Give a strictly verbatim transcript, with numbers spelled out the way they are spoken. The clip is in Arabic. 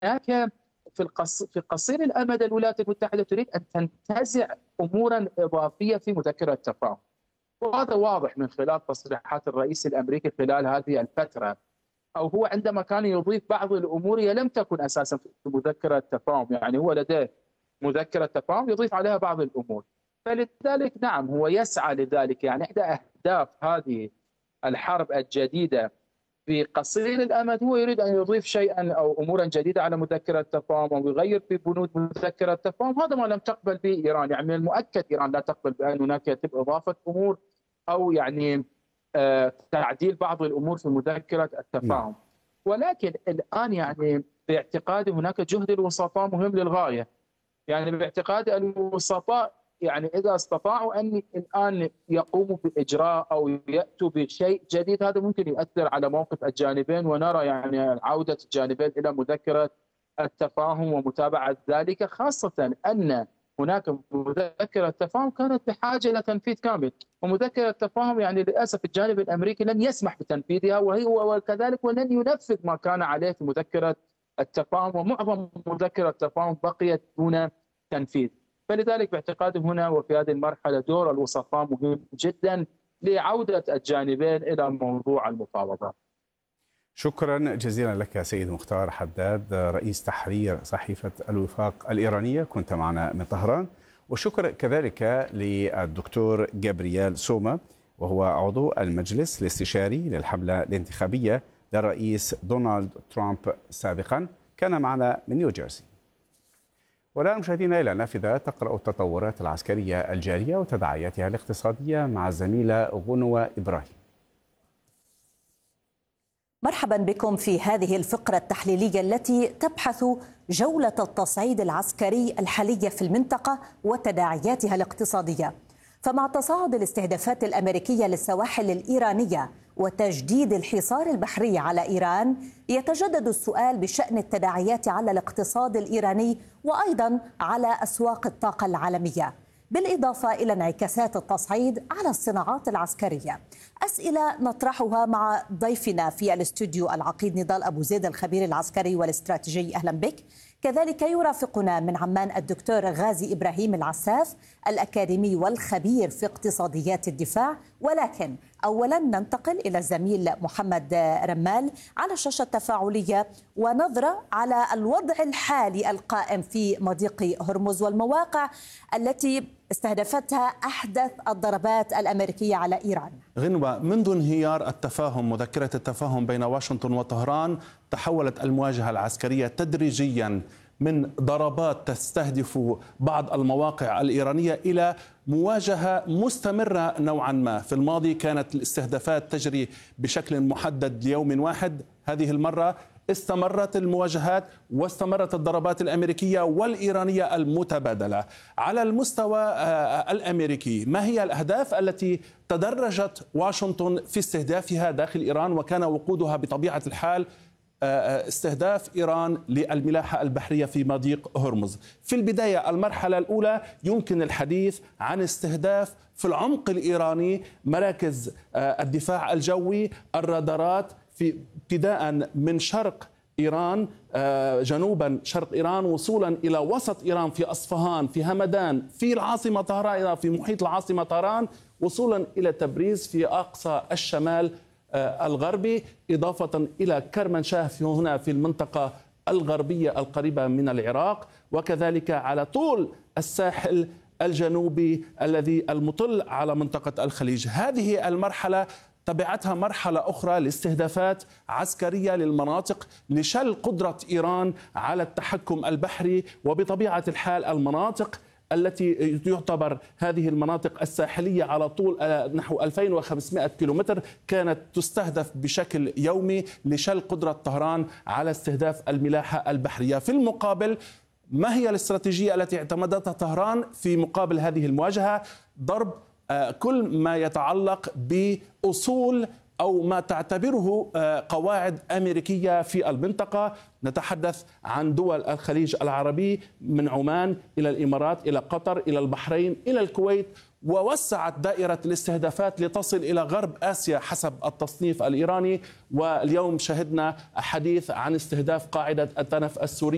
هناك في القص في قصير الامد الولايات المتحده تريد ان تنتزع امورا اضافيه في مذكره التفاهم، وهذا واضح من خلال تصريحات الرئيس الامريكي خلال هذه الفتره، او هو عندما كان يضيف بعض الامور هي لم تكن اساسا في مذكره التفاهم، يعني هو لديه مذكره تفاهم يضيف عليها بعض الامور، فلذلك نعم هو يسعى لذلك، يعني احدى اهداف هذه الحرب الجديده في قصير الامد هو يريد ان يضيف شيئا او امورا جديده على مذكره التفاهم او يغير في بنود مذكره التفاهم، هذا ما لم تقبل به ايران، يعني من المؤكد ايران لا تقبل بان هناك يتم اضافه امور او يعني آه تعديل بعض الامور في مذكره نعم. التفاهم. ولكن الان يعني باعتقادي هناك جهد الوسطاء مهم للغايه، يعني باعتقادي الوسطاء يعني اذا استطاعوا ان الان يقوموا باجراء او ياتوا بشيء جديد هذا ممكن يؤثر على موقف الجانبين، ونرى يعني عوده الجانبين الى مذكره التفاهم ومتابعه ذلك، خاصه ان هناك مذكره تفاهم كانت بحاجه الى تنفيذ كامل، ومذكره التفاهم يعني للاسف الجانب الامريكي لم يسمح بتنفيذها، وهي وكذلك ولن ينفذ ما كان عليه في مذكره التفاهم، ومعظم مذكره التفاهم بقيت دون تنفيذ. فلذلك باعتقادي هنا وفي هذه المرحله دور الوسطاء مهم جدا لعوده الجانبين الى موضوع المفاوضات. شكرا جزيلا لك سيد مختار حداد رئيس تحرير صحيفه الوفاق الايرانيه، كنت معنا من طهران. وشكرا كذلك للدكتور جابرييل سوما وهو عضو المجلس الاستشاري للحمله الانتخابيه للرئيس دونالد ترامب سابقا، كان معنا من نيوجيرسي. والآن مشاهدينا إلى نافذة تقرأ التطورات العسكرية الجارية وتداعياتها الاقتصادية مع الزميلة غنوة إبراهيم. مرحبا بكم في هذه الفقرة التحليلية التي تبحث جولة التصعيد العسكري الحالية في المنطقة وتداعياتها الاقتصادية. فمع تصاعد الاستهدافات الأمريكية للسواحل الإيرانية وتجديد الحصار البحري على إيران، يتجدد السؤال بشأن التداعيات على الاقتصاد الإيراني وأيضا على أسواق الطاقة العالمية، بالإضافة إلى انعكاسات التصعيد على الصناعات العسكرية. أسئلة نطرحها مع ضيفنا في الاستوديو العقيد نضال أبو زيد الخبير العسكري والاستراتيجي، أهلا بك. كذلك يرافقنا من عمان الدكتور غازي إبراهيم العساف الأكاديمي والخبير في اقتصاديات الدفاع. ولكن أولا ننتقل إلى الزميل محمد رمال على الشاشة التفاعلية ونظرة على الوضع الحالي القائم في مضيق هرمز والمواقع التي استهدفتها أحدث الضربات الأمريكية على إيران. غنوة، منذ انهيار التفاهم مذكرة التفاهم بين واشنطن وطهران تحولت المواجهة العسكرية تدريجيا من ضربات تستهدف بعض المواقع الإيرانية إلى مواجهة مستمرة نوعا ما. في الماضي كانت الاستهدافات تجري بشكل محدد ليوم واحد، هذه المرة استمرت المواجهات واستمرت الضربات الأمريكية والإيرانية المتبادلة. على المستوى الأمريكي، ما هي الأهداف التي تدرجت واشنطن في استهدافها داخل إيران، وكان وقودها بطبيعة الحال استهداف إيران للملاحة البحرية في مضيق هرمز؟ في البداية المرحلة الأولى يمكن الحديث عن استهداف في العمق الإيراني مراكز الدفاع الجوي، الرادارات، في ابتداء من شرق إيران، جنوبا شرق إيران، وصولا إلى وسط إيران في أصفهان، في همدان، في العاصمة طهران، في محيط العاصمة طهران، وصولا إلى تبريز في أقصى الشمال الغربي، إضافة إلى كرمنشاه في هنا في المنطقة الغربية القريبة من العراق، وكذلك على طول الساحل الجنوبي الذي المطل على منطقة الخليج. هذه المرحلة تبعتها مرحلة أخرى لاستهدافات عسكرية للمناطق لشل قدرة إيران على التحكم البحري، وبطبيعة الحال المناطق التي يعتبر هذه المناطق الساحلية على طول نحو ألفين وخمسمائة كيلومتر كانت تستهدف بشكل يومي لشل قدرة طهران على استهداف الملاحة البحرية. في المقابل، ما هي الاستراتيجية التي اعتمدتها طهران في مقابل هذه المواجهة؟ ضرب كل ما يتعلق بأصول أو ما تعتبره قواعد أمريكية في المنطقة. نتحدث عن دول الخليج العربي من عمان إلى الإمارات إلى قطر إلى البحرين إلى الكويت، ووسعت دائرة الاستهدافات لتصل إلى غرب آسيا حسب التصنيف الإيراني. واليوم شهدنا حديث عن استهداف قاعدة التنف السورية